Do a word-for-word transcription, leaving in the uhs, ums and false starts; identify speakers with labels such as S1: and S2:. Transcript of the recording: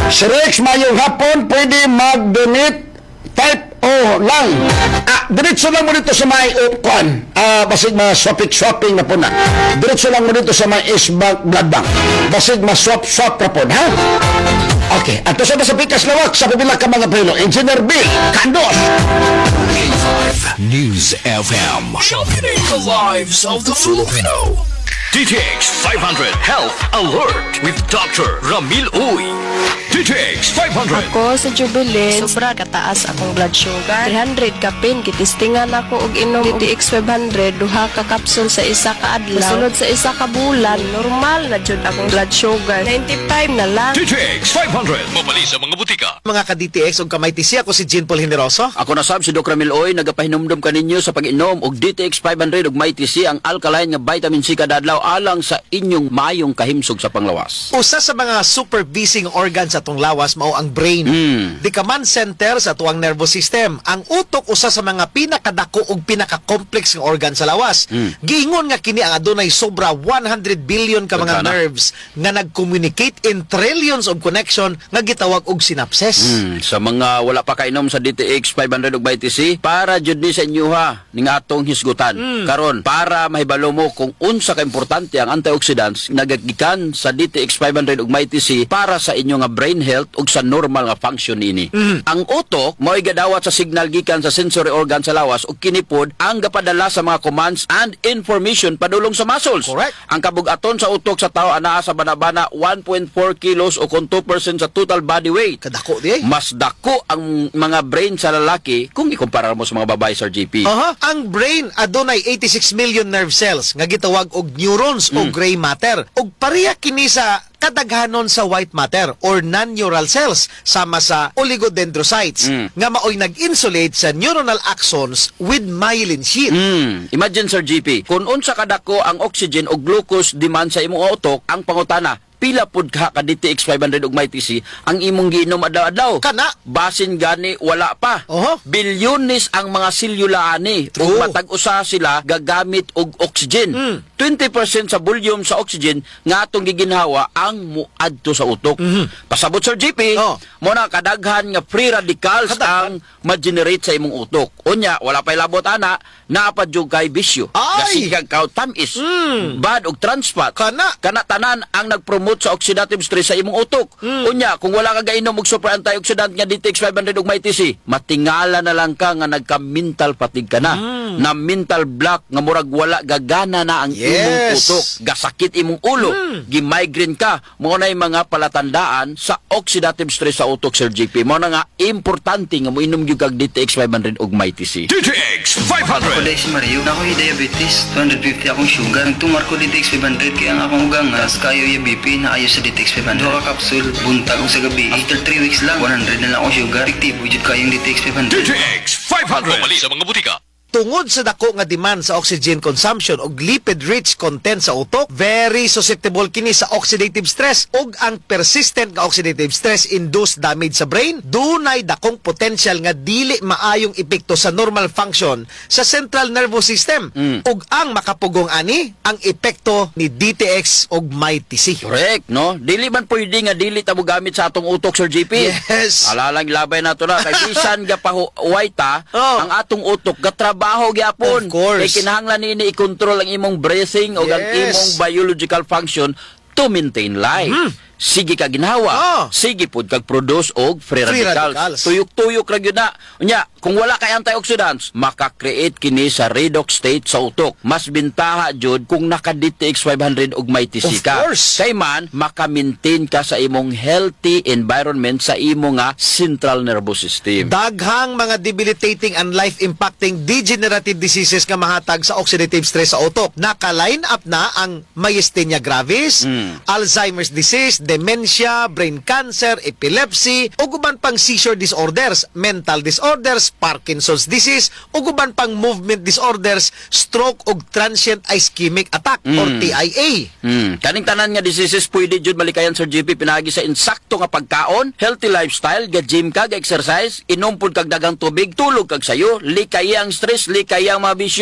S1: Si Rex, mayong hapon, pwede mag-donate type O lang. Ah, diretso lang mo dito sa may upkwan. Ah, basig ma-swapping-swapping na po na. Diretso lang mo dito sa may S-Bank Blood Bank. Basig ma-swap-swap na po, ha? Okay. At sa sa Pikas Lawak, sa pabila ka mga prelo. Engineer Bill Candos.
S2: K five News F M. Sharpening the lives of the Filipino. D T X five hundred Health Alert with Doctor Ramil Uy. D T X five hundred.
S3: Ako sa Jubilee, sobra kataas akong blood sugar. three hundred kapin, kitistingan ako og inom D T X five hundred, duha ka kapsul sa isa ka adlaw. Sunod sa isa ka bulan, normal na jud akong blood sugar. ninety-five na lang.
S2: D T X five hundred. Mabali sa mga butika.
S4: Mga ka-D T X ug kamay T C, ako si Jean Paul Generoso.
S5: Ako na sab si Doc Ramil Oy, nagapahinumdum kaninyo sa pag-inom og D T X five hundred ug may T C ang alkaline nga vitamin C kada adlaw alang sa inyong mayong kahimsog sa panglawas.
S4: Usa sa mga supervising organ sa atong lawas mao ang brain.
S5: Mm.
S4: Di command center sa tuwang nervous system. Ang utok usa sa mga pinakadako ug pinaka-complex nga organ sa lawas.
S5: Mm.
S4: Giingon nga kini ang adunay sobra one hundred billion ka mga
S5: Pagkana.
S4: nerves nga nag-communicate in trillions of connection nga gitawag og synapses.
S5: Hmm, sa mga wala pa kainom sa D T X five hundred ug may T C, para jud ni sa inyo ha ning atong hisgutan. Karon para mahibalo mo kung unsa ka importante ang antioxidants nagagikan sa D T X five hundred ug may T C para sa inyo nga brain health ug sa normal nga function ini. Ang utok mo'y gadawat sa signal gikan sa sensory organ sa lawas ug kinipod ang gapadala sa mga commands and information padulong sa muscles.
S4: Correct.
S5: Ang kabugaton sa utok sa tao anaa sa banabana one point four kilos o kung two percent sa total body weight.
S4: Kadako di ay.
S5: Mas dako ang mga brain sa lalaki kung ikumpara mo sa mga babae, Sir G P.
S4: Aha, ang brain adunay eighty-six million nerve cells nga gitawag og neurons o gray matter. Ug pareha kini sa kadaghanon sa white matter or non-neural cells sama sa oligodendrocytes
S5: Mm.
S4: nga maoy nag-insulate sa neuronal axons with myelin sheath.
S5: Hmm. Imagine, Sir G P, kung unsa kadako ang oxygen o glucose demand sa imong utok, ang pangutana, pila pud ka ka D T X five hundred ug may T C ang imong giinom adlaw-adlaw.
S4: Kana.
S5: Basin gani wala pa.
S4: Oho.
S5: Bilyones ang mga selula ani ug
S4: True.
S5: matag usa sila gagamit og oxygen.
S4: Mm.
S5: twenty percent sa volume sa oxygen nga atong giginhawa ang muadto sa utok. Pasabot, Sir G P,
S4: Oh.
S5: mo na kadaghan nga free radicals
S4: Kadaghan.
S5: ang ma-generate sa imong utok. Unya, wala pa'y labot ana, naapad jud kay bisyo.
S4: Ay!
S5: Gasigag kaw tamis,
S4: Mm.
S5: bad og trans fat.
S4: Kana.
S5: Kana tanan ang nagpromote sa oxidative stress sa imong utok. Unya, kung wala ka gainom og super antioxidant nga D T X five hundred ug may T C, matingala na lang ka nga nagka-mental fatigue ka na. Na mental block nga murag wala gagana na ang imong
S4: Yes.
S5: utok. Gasakit imong ulo. Gi-migraine ka. Mo na mga palatandaan sa oxidative stress sa utok, Sir G P. Mo na nga importante nga moinom gyud kag D T X five hundred ug may T C.
S2: D T X five
S6: Ako
S2: hundred.
S6: dahil si Mario, na ako'y diabetes, two hundred fifty akong sugar. Nagtumar ko D T X five hundred kaya ang akong ugang tas kayo yung B P na ayo sa D T X five hundred. Dua ka kapsul, buntag ko sa gabi. After three weeks lang, one hundred na lang akong sugar. Efektibo jud kayo yung D T X five
S2: D
S6: hundred.
S2: T X five hundred. Mabali sa mga butika.
S4: Tungod sa dako nga demand sa oxygen consumption ug lipid-rich content sa utok, very susceptible kini sa oxidative stress ug ang persistent nga oxidative stress induce damage sa brain. Dunay dakong potential nga dili maayong epekto sa normal function sa central nervous system ug ang makapugong ani ang epekto ni D T X ug may T C.
S5: Correct, no? Dili man pwede nga dili ta mo gamit sa atong utok, Sir G P.
S4: Yes.
S5: Alalang labay nato na kay bisan gapahuway ta
S4: Oh.
S5: ang atong utok gatrabaho gyapon.
S4: Of course.
S5: Kay kinahanglan nini i-control ang imong breathing o ang
S4: Yes.
S5: imong biological function to maintain life. Sige ka ginhawa.
S4: Oh.
S5: Sige pud kag produce og free,
S4: Free
S5: radicals.
S4: radicals.
S5: Tuyok-tuyok ra gyud na. Unya, kung wala kay antioxidants, maka-create kini sa redox state sa utok. Mas bintaha jud kung naka-D T X five hundred ug may T C
S4: Of
S5: ka.
S4: course.
S5: Kay man maka-maintain ka sa imong healthy environment sa imong nga central nervous system.
S4: Daghang mga debilitating and life-impacting degenerative diseases nga mahatag sa oxidative stress sa utok. Naka-line up na ang myasthenia gravis, Alzheimer's disease, dementia, brain cancer, epilepsy, ug uban pang seizure disorders, mental disorders, Parkinson's disease, ug uban pang movement disorders, stroke ug transient ischemic attack or T I A.
S5: Hmm. Kaning tanan nga diseases pwede jud malikayan, Sir G P, pinagi sa insakto nga pagkaon, healthy lifestyle, ga-gym ka, ga-exercise, inom pud kag dagang tubig, tulog kag sayo, likaya ang stress, likaya ang mga bisyo.